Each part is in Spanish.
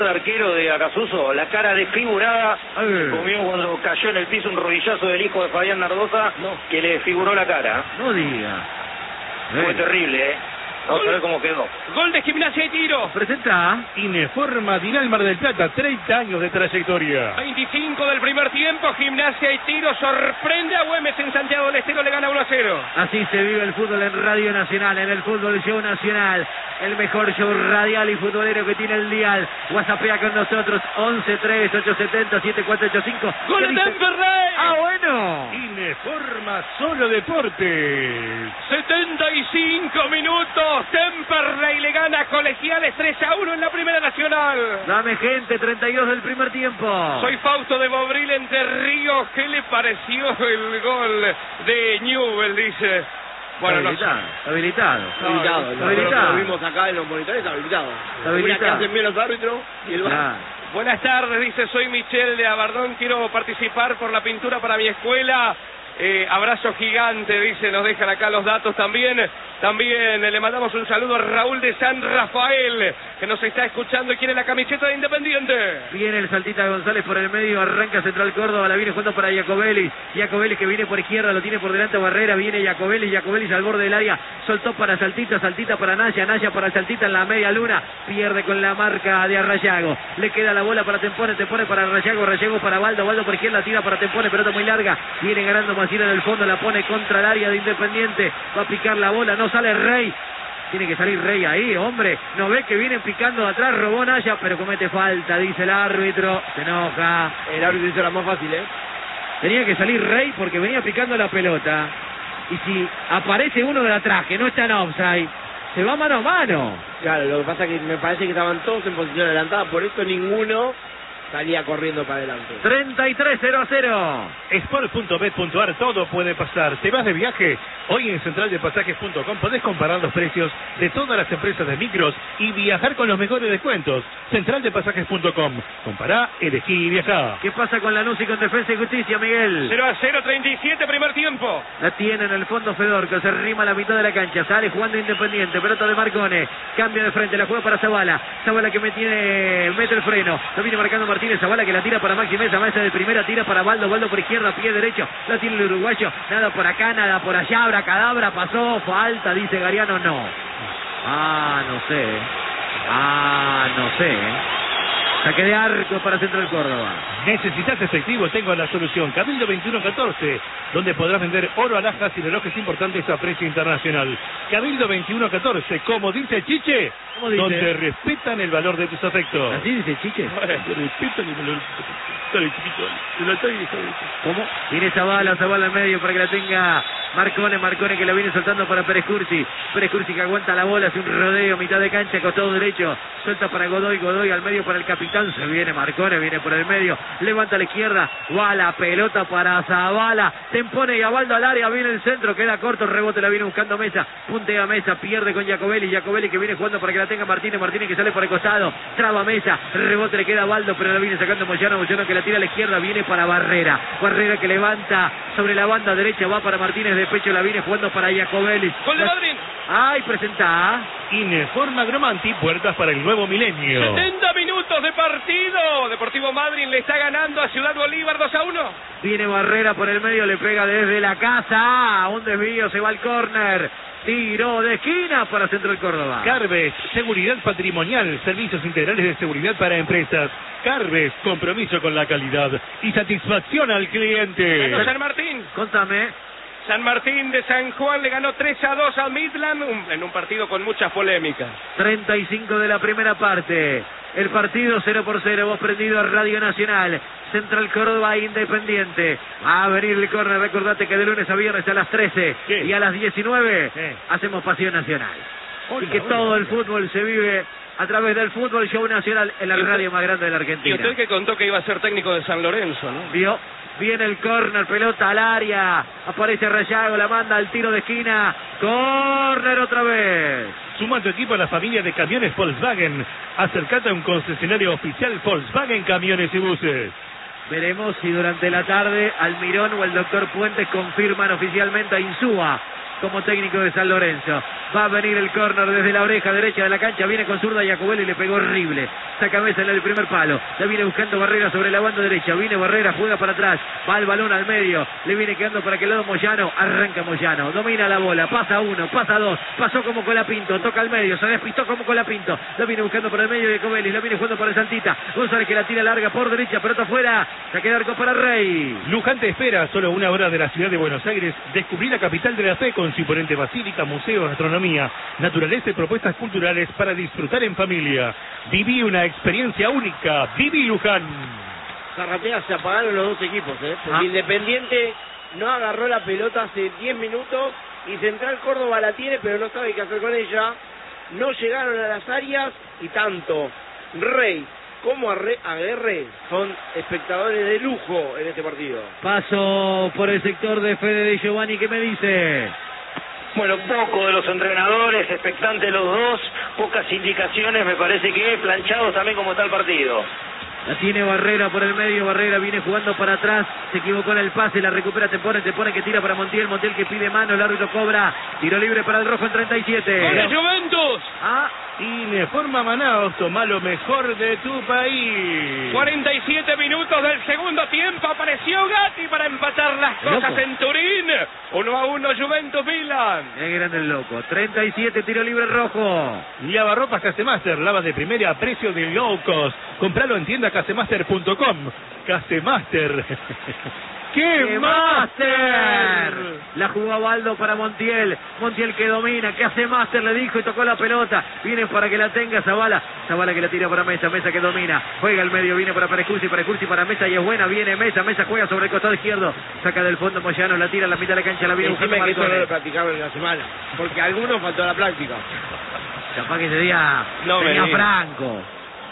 El arquero de Acasuso, la cara desfigurada, comió cuando cayó en el piso un rodillazo del hijo de Fabián Nardosa, que le desfiguró la cara. No diga. Fue terrible, Vamos a ver cómo quedó. Gol de Gimnasia y Tiro. Presenta Ineforma Dinal Mar del Plata, 30 años de trayectoria. 25 del primer tiempo, Gimnasia y Tiro sorprende a Güemes en Santiago del Estero, le gana 1-0. Así se vive el fútbol en Radio Nacional, en el Fútbol Show Nacional, el mejor show radial y futbolero que tiene el dial. WhatsAppea con nosotros, 11-3-870-7485. ¡Gol de Temperley! ¡Ah, bueno! Ineforma Solo Deportes. 75 minutos, Temperley le gana a Colegiales 3-1 en la Primera Nacional. Dame gente, 32 del primer tiempo. Soy Fausto de Bobril, Entre Ríos. ¿Qué le pareció el gol de Newell? Dice. Bueno, habilitado. Lo vimos acá en los monitores, habilitado. Una que hacen bien los árbitros y el VAR. Buenas tardes, dice, soy Michelle de Abardón, quiero participar por la pintura para mi escuela. Abrazo gigante, dice, nos dejan acá los datos también. También le mandamos un saludo a Raúl de San Rafael, que nos está escuchando y quiere la camiseta de Independiente. Viene el Saltita González por el medio, arranca Central Córdoba, la viene jugando para Jacobelli. Jacobelli que viene por izquierda, lo tiene por delante Barrera, viene Jacobelli al borde del área, soltó para Saltita, Saltita para Naya para Saltita en la media luna, pierde con la marca de Arrayago. Le queda la bola para Tempone para Arrayago, Arrayago para Baldo por izquierda, tira para Tempone, pelota muy larga, viene ganando Maciel en el fondo, la pone contra el área de Independiente, va a picar la bola, no sale Rey. Tiene que salir Rey ahí, hombre. No ve que vienen picando de atrás, robó Naya, pero comete falta, dice el árbitro. Se enoja. El árbitro hizo la más fácil, Tenía que salir Rey porque venía picando la pelota. Y si aparece uno de atrás que no está en offside, se va mano a mano. Claro, lo que pasa es que me parece que estaban todos en posición adelantada, por eso ninguno salía corriendo para adelante. 33-0-0. Sport.bet.ar, todo puede pasar. ¿Te vas de viaje? Hoy en centraldepasajes.com podés comparar los precios de todas las empresas de micros y viajar con los mejores descuentos. Centraldepasajes.com. Compará, elegí y viajá. ¿Qué pasa con Lanús y con Defensa y Justicia, Miguel? 0-0, 37, primer tiempo. La tiene en el fondo Fedor, que se rima a la mitad de la cancha. Sale jugando Independiente, pelota de Marcone. Cambia de frente, la juega para Zavala. Zavala que mete el freno. Lo viene marcando Martínez. Zavala que la tira para Maxi Mesa de primera, tira para Baldo por izquierda, pie derecho, la tiene el uruguayo, nada por acá, nada por allá, abracadabra, pasó, falta, dice Gariano, no. No sé. Saque de arco para Central Córdoba. ¿Necesitas efectivo? Tengo la solución. Cabildo 2114, donde podrás vender oro, alhajas y relojes importantes a precio internacional. Cabildo 2114, como dice Chiche, donde respetan el valor de tus afectos. ¿Así dice Chiche? Respetan el valor de tus afectos. ¿Cómo? Viene Zavala en medio para que la tenga Marcone que la viene soltando para Pérez Cursi que aguanta la bola, hace un rodeo, mitad de cancha, costado derecho, suelta para Godoy al medio para el capitán, se viene Marcone, viene por el medio, levanta a la izquierda, va la pelota para Zavala, Tempone y Abaldo al área, viene el centro, queda corto, el rebote la viene buscando Mesa, puntea Mesa, pierde con Jacobelli que viene jugando para que la tenga Martínez que sale por el costado, traba Mesa, rebote le queda a Baldo, pero la viene sacando Moyano que la tira a la izquierda, viene para Barrera que levanta sobre la banda derecha, va para Martínez de pecho, la viene jugando para Jacobelli. ¡Gol de Madrid! Presenta Ineforma Gromanti, puertas para el nuevo milenio. 70 minutos de partido. Deportivo Madrid le está ganando a Ciudad Bolívar 2-1. Viene Barrera por el medio, le pega desde la casa, un desvío, se va al córner. Tiro de esquina para Central Córdoba. Carves, seguridad patrimonial, servicios integrales de seguridad para empresas. Carves, compromiso con la calidad y satisfacción al cliente. Ganó San Martín. Contame. San Martín de San Juan le ganó 3-2 al Midland en un partido con muchas polémicas. 35 de la primera parte. El partido 0-0, vos prendido a Radio Nacional. Central Córdoba Independiente. Va a venir el córner, recordate que de lunes a viernes a las 13 y a las 19 hacemos Pasión Nacional. Y que todo el fútbol se vive a través del Fútbol Show Nacional en la radio más grande de la Argentina. Y usted que contó que iba a ser técnico de San Lorenzo, ¿no? Vio, viene el córner, pelota al área, aparece Rayago, la manda al tiro de esquina, córner otra vez. Suma a tu equipo a la familia de camiones Volkswagen. Acercate a un concesionario oficial Volkswagen Camiones y Buses. Veremos si durante la tarde Almirón o el doctor Puentes confirman oficialmente a Insúa como técnico de San Lorenzo. Va a venir el córner desde la oreja derecha de la cancha, viene con zurda Jacobelli y le pegó horrible. Saca Mesa en el primer palo, la viene buscando Barrera sobre la banda derecha, viene Barrera, juega para atrás, va el balón al medio, le viene quedando para aquel lado Moyano, arranca Moyano, domina la bola, pasa uno, pasa dos, pasó como Colapinto, toca al medio, se despistó como Colapinto, la viene buscando por el medio de Jacobelli, la viene jugando para el Santita, González que la tira larga por derecha, pelota afuera, se queda arco para Rey. Luján te espera, solo una hora de la ciudad de Buenos Aires, descubrí la capital de la fe con su imponente basílica, museo, gastronomía, naturaleza y propuestas culturales para disfrutar en familia. Viví una experiencia única, viví Luján. Zarratea, se apagaron los dos equipos, porque Independiente no agarró la pelota hace 10 minutos y Central Córdoba la tiene pero no sabe qué hacer con ella. No llegaron a las áreas y tanto Rey como Aguerre son espectadores de lujo en este partido. Paso por el sector de Fede de Giovanni, ¿qué me dice? Bueno, poco de los entrenadores, expectantes los dos, pocas indicaciones, me parece que planchados también como está el partido. La tiene Barrera por el medio, Barrera viene jugando para atrás, se equivocó en el pase, la recupera Tepone que tira para Montiel, Montiel que pide mano, el árbitro cobra, tiro libre para el rojo en 37. ¡Con el Juventus! Informa Manaos, toma lo mejor de tu país. 47 minutos del segundo tiempo, apareció Gatti para empatar las cosas en Turín. 1-1 Juventus Milan. Es grande el loco, 37, tiro libre rojo. Lavarropas Casemaster, lava de primera a precio de low cost. Compralo en tienda casemaster.com. Casemaster. ¡Qué Master! La jugó Baldo para Montiel. Montiel que domina, que hace Master, le dijo y tocó la pelota. Viene para que la tenga Zavala. Zavala que la tira para Mesa. Mesa que domina. Juega al medio, viene para Parecursi para Mesa y es buena. Viene Mesa. Mesa juega sobre el costado izquierdo. Saca del fondo Moyano, la tira a la mitad de la cancha. La viene buscando que Marcone. eso lo practicaron en la semana, porque a algunos faltó la práctica. Capaz que ese día tenía Franco.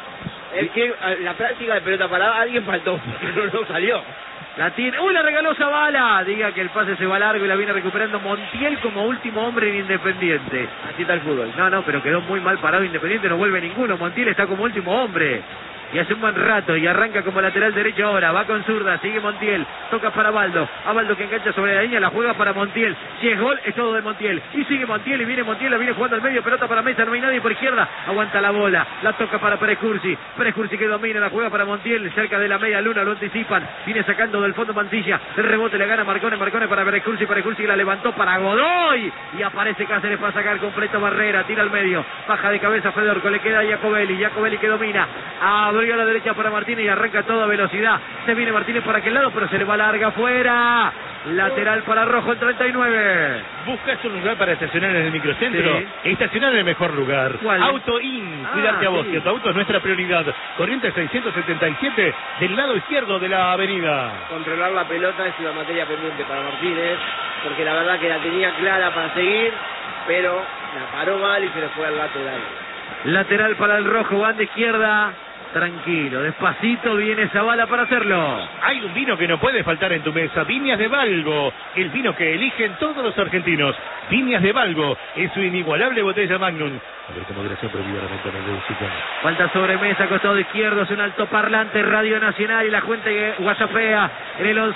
Es que la práctica de pelota parada alguien faltó, pero no salió. La tiene, la regaló Zavala. Diga que el pase se va largo y la viene recuperando Montiel como último hombre en Independiente. Así está el fútbol. No, pero quedó muy mal parado Independiente, no vuelve ninguno. Montiel está como último hombre. Y hace un buen rato y arranca como lateral derecho ahora, va con zurda, sigue Montiel, toca para Baldo, a Baldo que engancha sobre la línea, la juega para Montiel, si es gol es todo de Montiel, y sigue Montiel y viene Montiel, la viene jugando al medio, pelota para Mesa, no hay nadie por izquierda, aguanta la bola, la toca para Parecursi que domina, la juega para Montiel, cerca de la media luna, lo anticipan, viene sacando del fondo Mancilla, el rebote le gana Marcone para Parecursi que la levantó para Godoy, y aparece Cáceres para sacar completo Barrera, tira al medio, baja de cabeza Fedorco, le queda a Jacobelli que domina, abrió a la derecha para Martínez y arranca a toda velocidad. Se viene Martínez por aquel lado, pero se le va larga afuera. Lateral para Rojo en 39. ¿Buscas un lugar para estacionar en el microcentro? Sí. Estacionar en el mejor lugar. ¿Cuál? Auto In. Cuidarte a vos, que tu auto es nuestra prioridad. Corriente 677 del lado izquierdo de la avenida. Controlar la pelota es una materia pendiente para Martínez, porque la verdad que la tenía clara para seguir, pero la paró mal y se le fue al lateral. Lateral para el Rojo, banda izquierda. Tranquilo, despacito viene Zavala para hacerlo. Hay un vino que no puede faltar en tu mesa, Viñas de Valgo, el vino que eligen todos los argentinos. Viñas de Valgo es su inigualable botella Magnum. A ver, con moderación prohibida la venta de música. Falta sobre Mesa, costado izquierdo, es un altoparlante, Radio Nacional y la gente WhatsAppea en el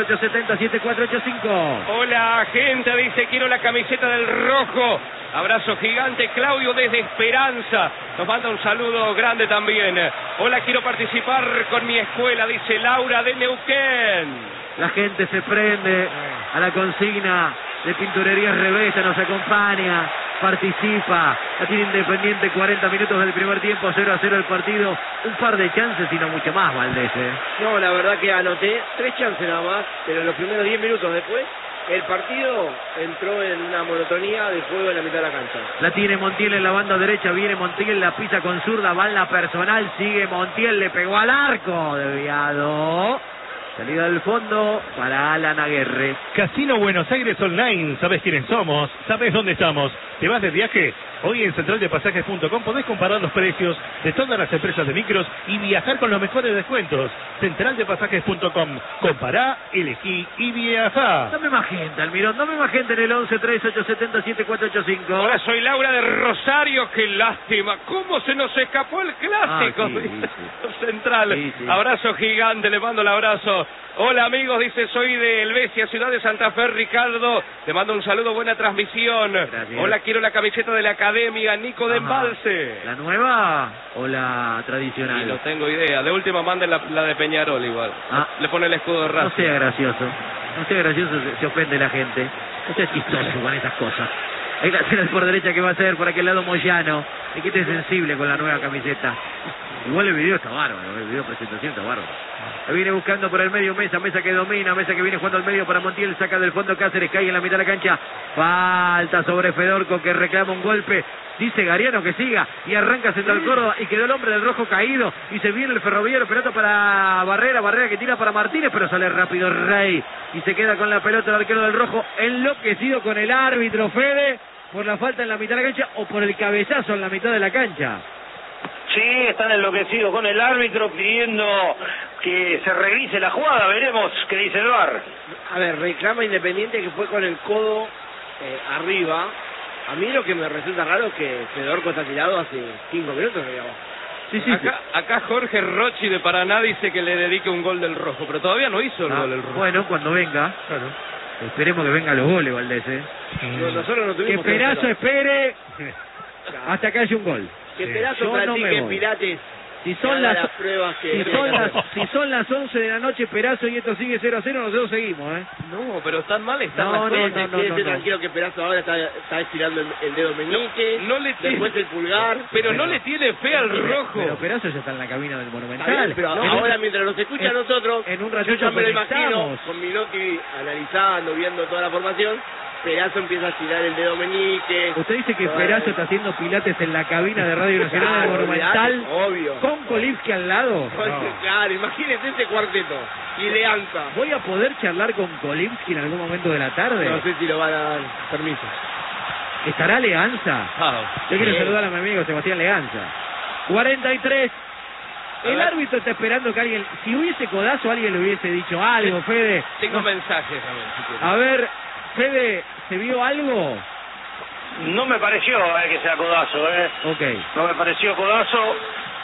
11-3870-7485. Hola, gente, dice, quiero la camiseta del Rojo. Abrazo gigante, Claudio desde Esperanza. Nos manda un saludo grande también. Hola, quiero participar con mi escuela, dice Laura de Neuquén. La gente se prende a la consigna de Pinturerías Revesa, nos acompaña, participa. La tiene Independiente, 40 minutos del primer tiempo, 0-0 el partido. Un par de chances y no mucho más, Valdés. No, la verdad que anoté 3 chances nada más, pero en los primeros 10 minutos después el partido entró en una monotonía de juego en la mitad de la cancha. La tiene Montiel en la banda derecha, viene Montiel, la pisa con zurda, va en la personal, sigue Montiel, le pegó al arco, desviado. Salida del fondo para Alan Aguerre. Casino Buenos Aires Online, sabes quiénes somos, sabes dónde estamos. ¿Te vas de viaje? Hoy en centraldepasajes.com podés comparar los precios de todas las empresas de micros y viajar con los mejores descuentos. Centraldepasajes.com. Compará, elegí y viajá. Dame más gente, Almirón, dame más gente en el 11-3870-7485. Hola, soy Laura de Rosario, qué lástima. ¿Cómo se nos escapó el clásico? Sí. Central. Sí, sí. Abrazo gigante, le mando el abrazo. Hola amigos, dice, soy de Helvecia, ciudad de Santa Fe, Ricardo. Te mando un saludo, buena transmisión. Gracias. Hola, quiero la camiseta de la academia, Nico de Embalse. ¿La nueva o la tradicional? Y no tengo idea, de última manden la de Peñarol igual. Le pone el escudo de Racing. No sea gracioso. No sea gracioso, se ofende la gente. No sea chistoso con esas cosas. Hay que hacer por derecha que va a ser por aquel lado Moyano. Hay que estar sensible con la nueva camiseta. Igual el video está bárbaro, el video presentación está bárbaro. Lo viene buscando por el medio Mesa, Mesa que domina, Mesa que viene jugando al medio para Montiel, saca del fondo Cáceres, cae en la mitad de la cancha, falta sobre Fedorco que reclama un golpe, dice Gariano que siga y arranca Central Córdoba y quedó el hombre del rojo caído y se viene el Ferroviario, pelota para Barrera que tira para Martínez, pero sale rápido Rey y se queda con la pelota el arquero del rojo, enloquecido con el árbitro Fede por la falta en la mitad de la cancha o por el cabezazo en la mitad de la cancha. Sí, están enloquecidos con el árbitro pidiendo que se revise la jugada, veremos qué dice el VAR. A ver, reclama Independiente que fue con el codo arriba. A mí lo que me resulta raro es que Fedorco está tirado hace 5 minutos, digamos. Sí, acá Jorge Rochi de Paraná dice que le dedique un gol del rojo, pero todavía no hizo el gol del rojo. Bueno, cuando venga, claro. Esperemos que vengan los goles, Valdés. Nosotros no tuvimos que Perazo espere hasta que haya un gol. Que Perazo practique en Pilates. Si son las pruebas que si son las 11 de la noche, Perazo, y esto sigue 0-0, nosotros seguimos, No, pero tan mal están no, las cosas. No, tranquilo que Perazo ahora está estirando el dedo meñique, no le tiene, después el pulgar. Pero no le tiene fe al rojo. Pero Perazo ya está en la cabina del Monumental. Pero ahora mientras nos escucha a nosotros, en un ratito yo ya me lo imagino con Minotti analizando, viendo toda la formación. Perazo empieza a estirar el dedo meñique. Usted dice que Perazo está haciendo pilates en la cabina de Radio Nacional del Monumental. Obvio. Con Kolivsky al lado. Claro, imagínese ese cuarteto. Y Leanza. ¿Voy a poder charlar con Kolivsky en algún momento de la tarde? No sé si lo van a dar permiso. ¿Estará Leanza? Yo quiero saludar a mi amigo Sebastián Leanza. 43. El árbitro está esperando que alguien, si hubiese codazo, alguien le hubiese dicho algo, Fede. Tengo mensajes también, si quieres. A ver, Fede, ¿se vio algo? No me pareció que sea codazo, Ok. No me pareció codazo,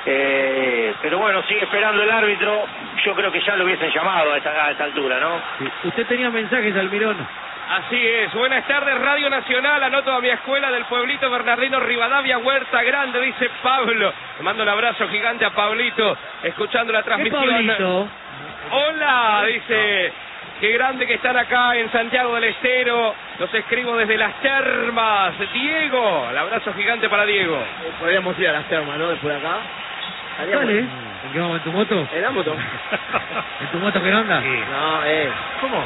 pero bueno, sigue esperando el árbitro. Yo creo que ya lo hubiesen llamado a esta altura, ¿no? Sí. Usted tenía mensajes, Almirón. Así es, buenas tardes Radio Nacional, anoto a mi escuela del pueblito Bernardino Rivadavia, Huerta Grande, dice Pablo. Le mando un abrazo gigante a Pablito, escuchando la transmisión. ¿Qué Pablito? Hola, dice, qué grande que están acá en Santiago del Estero, los escribo desde las termas. Diego, el abrazo gigante para Diego. Podríamos ir a las termas, ¿no? Después de acá. Dale. ¿En qué vamos? ¿En tu moto? En la moto. ¿En tu moto qué onda? Sí. No, ¿Cómo?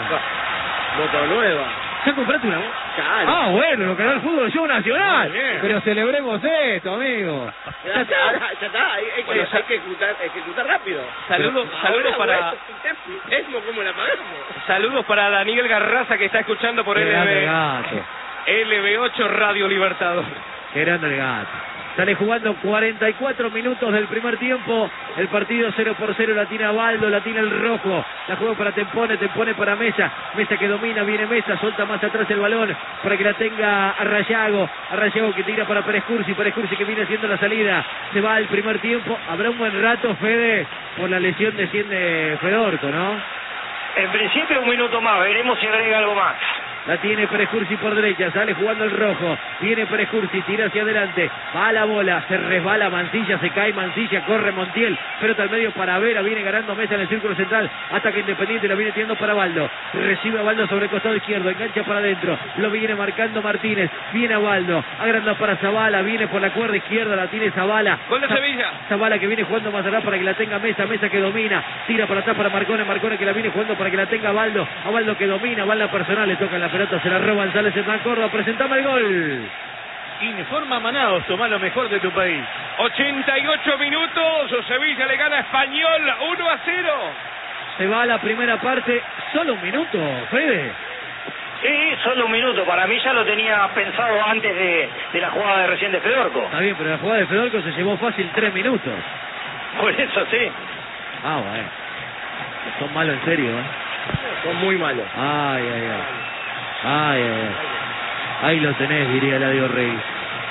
Moto nueva. ¿Ya compraste una moto? Claro. Ah, bueno, lo que da el fútbol, show nacional. Pero celebremos esto, amigo. Ya está. Hay que ejecutar rápido. Saludos para... Esmo, ¿cómo la pagamos? Saludos para Daniel Garraza que está escuchando por Qué grande el gato. LB8 Radio Libertador. Qué grande el gato. Sale jugando 44 minutos del primer tiempo. El partido 0-0, la tiene Baldo, la tiene el rojo. La juega para Tempone para Mesa. Mesa que domina, viene Mesa, suelta más atrás el balón para que la tenga a Rayago. A Rayago que tira para Pérez Cursi que viene haciendo la salida. Se va al primer tiempo. Habrá un buen rato, Fede, por la lesión desciende Fedorco, ¿no? En principio un minuto más, veremos si agrega algo más. La tiene Pérez Cursi por derecha, sale jugando el rojo, viene Pérez Cursi, tira hacia adelante, va a la bola, se resbala Mancilla, se cae Mancilla, corre Montiel, pelota al medio para Vera, viene ganando Mesa en el círculo central, hasta que Independiente la viene tirando para Baldo, recibe a Baldo sobre el costado izquierdo, engancha para adentro, lo viene marcando Martínez, viene a Baldo, agranda para Zavala, viene por la cuerda izquierda, la tiene Zavala. Gol de Sevilla. Zavala que viene jugando más atrás para que la tenga Mesa, Mesa que domina, tira para atrás para Marcone que la viene jugando para que la tenga Baldo, a Baldo que domina, Baldo personal, le toca la pelota, se la roba González en Córdoba, presentame el gol. Informa Manaos, toma lo mejor de tu país. 88 minutos, Sevilla le gana a Español 1-0. Se va a la primera parte, solo un minuto, Fede. Sí, solo un minuto, para mí ya lo tenía pensado antes de la jugada de recién de Fedorco. Está bien, pero la jugada de Fedorco se llevó fácil 3 minutos. Por eso sí. Ah, bueno. Son malos en serio, Son muy malos. Ay. Ahí lo tenés, diría Eladio Rey.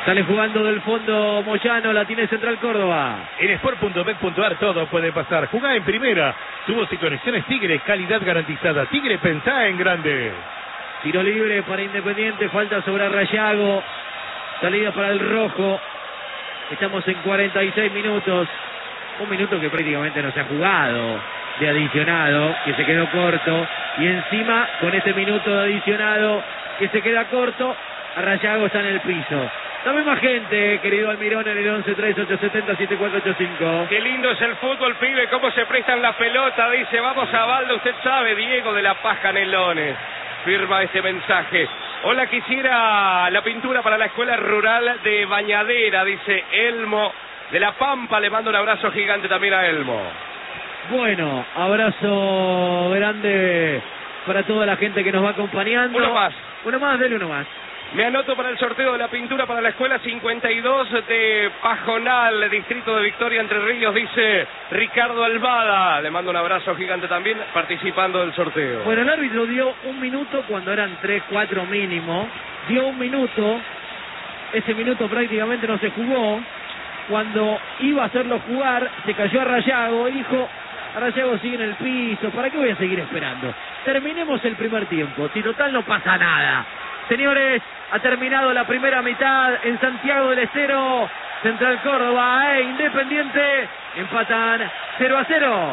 Sale jugando del fondo Moyano, la tiene Central Córdoba. En sport.bet.ar todo puede pasar. Jugá en primera. Tubos y conexiones Tigre, calidad garantizada. Tigre, pensá en grande. Tiro libre para Independiente, falta sobre Rayago. Salida para el rojo. Estamos en 46 minutos. Un minuto que prácticamente no se ha jugado de adicionado, que se quedó corto. Y encima, con este minuto de adicionado que se queda corto, Rayago está en el piso. Dame más gente, querido Almirón, en el 11-3870-7485. Qué lindo es el fútbol, pibe, cómo se prestan la pelota, dice, vamos a Baldo, usted sabe, Diego de la Paz Canelones. Firma este mensaje. Hola, quisiera la pintura para la escuela rural de Bañadera, dice Elmo de La Pampa. Le mando un abrazo gigante también a Elmo. Bueno, abrazo grande para toda la gente que nos va acompañando. Uno más. Uno más, dele uno más. Me anoto para el sorteo de la pintura para la escuela 52 de Pajonal, distrito de Victoria, Entre Ríos, dice Ricardo Albada. Le mando un abrazo gigante también, participando del sorteo. Bueno, el árbitro dio un minuto cuando eran 3, 4 mínimo. Dio un minuto. Ese minuto prácticamente no se jugó. Cuando iba a hacerlo jugar, se cayó a Rayago y dijo: Rayago sigue en el piso, ¿para qué voy a seguir esperando? Terminemos el primer tiempo, si total no pasa nada. Señores, ha terminado la primera mitad en Santiago del Estero. Central Córdoba e Independiente empatan 0-0.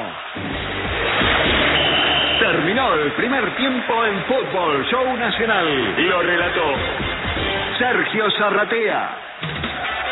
Terminó el primer tiempo en Fútbol Show Nacional. Lo relató Sergio Zarratea.